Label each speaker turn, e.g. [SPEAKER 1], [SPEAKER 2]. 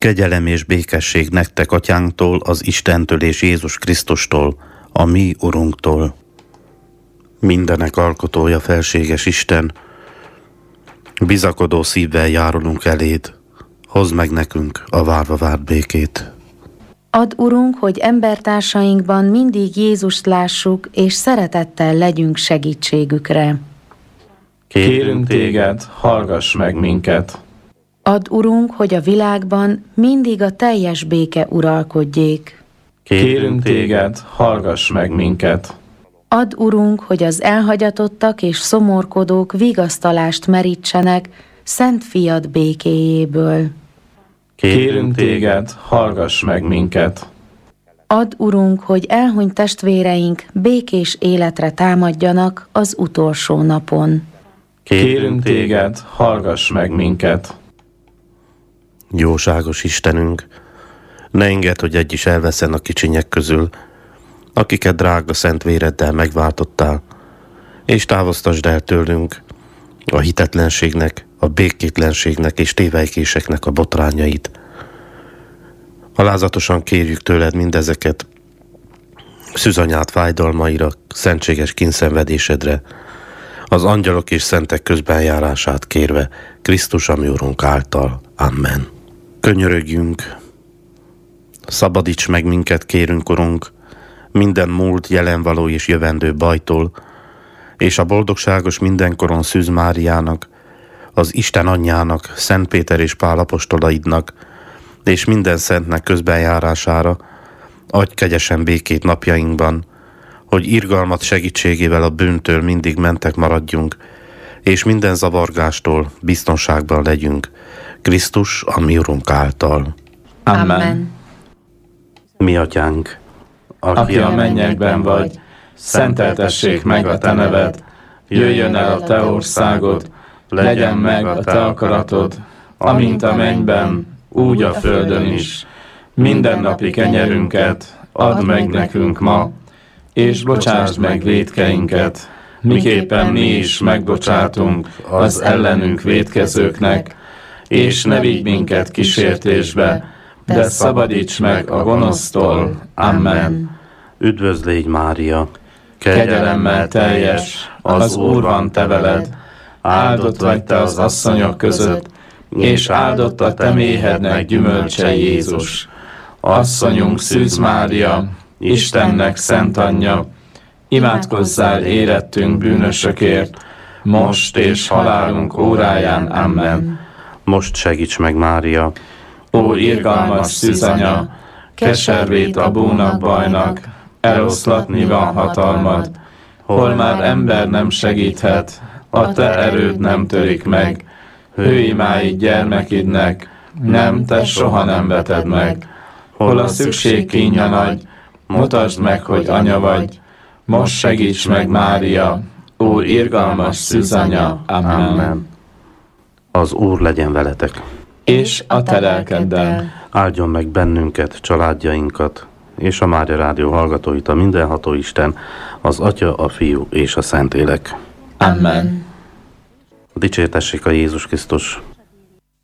[SPEAKER 1] Kegyelem és békesség nektek atyánktól, az Istentől és Jézus Krisztustól, a mi Urunktól. Mindenek alkotója, felséges Isten, bizakodó szívvel járulunk eléd, hozd meg nekünk a várva várt békét.
[SPEAKER 2] Add, Urunk, hogy embertársainkban mindig Jézust lássuk, és szeretettel legyünk segítségükre.
[SPEAKER 3] Kérünk téged, hallgass meg minket.
[SPEAKER 2] Add, Urunk, hogy a világban mindig a teljes béke uralkodjék.
[SPEAKER 3] Kérünk téged, hallgass meg minket.
[SPEAKER 2] Add, Urunk, hogy az elhagyatottak és szomorkodók vigasztalást merítsenek Szent Fiad békéjéből.
[SPEAKER 3] Kérünk téged, hallgass meg minket.
[SPEAKER 2] Add, Urunk, hogy elhunyt testvéreink békés életre támadjanak az utolsó napon.
[SPEAKER 3] Kérünk téged, hallgass meg minket.
[SPEAKER 1] Jóságos Istenünk, ne engedd, hogy egy is elveszen a kicsinyek közül, akiket drága szent véreddel megváltottál, és távoztasd el tőlünk a hitetlenségnek, a békétlenségnek és tévelykéseknek a botrányait. Alázatosan kérjük tőled mindezeket, szűzanyád fájdalmaira, szentséges kínszenvedésedre, az angyalok és szentek közbenjárását kérve, Krisztus, a mi Urunk által. Amen. Könyörögjünk, szabadíts meg minket, kérünk, Urunk, minden múlt, jelenvaló és jövendő bajtól, és a boldogságos mindenkoron Szűz Máriának, az Isten anyjának, Szent Péter és Pál apostolaidnak, és minden szentnek közbenjárására adj kegyesen békét napjainkban, hogy irgalmat segítségével a bűntől mindig mentek maradjunk, és minden zavargástól biztonságban legyünk, Krisztus, a mi Urunk által.
[SPEAKER 3] Amen.
[SPEAKER 1] Mi atyánk,
[SPEAKER 3] Aki a mennyekben vagy, szenteltessék meg a te neved, jöjjön el a te országod, legyen meg a te akaratod, amint a mennyben, úgy a földön is. Mindennapi kenyerünket add meg nekünk ma, és bocsásd meg vétkeinket, miképpen mi is megbocsátunk az ellenünk vétkezőknek, és ne vigy minket kísértésbe, de szabadíts meg a gonosztól. Amen.
[SPEAKER 1] Üdvözl légy, Mária,
[SPEAKER 3] Kegyelemmel teljes, az Úr van te veled, áldott vagy te az asszonyok között, és áldott a te méhednek gyümölcse, Jézus. Asszonyunk Szűz Mária, Istennek szent anyja, imádkozzál érettünk bűnösökért, most és halálunk óráján. Amen.
[SPEAKER 1] most segíts meg, Mária,
[SPEAKER 3] Ó irgalmas szűzanya, keservét a búnak bajnak, eloszlatni van hatalmad, hol már ember nem segíthet, a te erőd nem törik meg, hőimáid gyermekidnek, nem, te soha nem veted meg. Hol a szükség kínja nagy, mutasd meg, hogy anya vagy, most segíts meg, Mária, ó irgalmas szűzanya. Amen.
[SPEAKER 1] Az Úr legyen veletek.
[SPEAKER 3] És a te lelkeddel.
[SPEAKER 1] Áldjon meg bennünket, családjainkat, és a Mária Rádió hallgatóit a mindenható Isten, az Atya, a Fiú és a Szentlélek.
[SPEAKER 3] Amen.
[SPEAKER 1] Dicsértessék a Jézus Krisztus!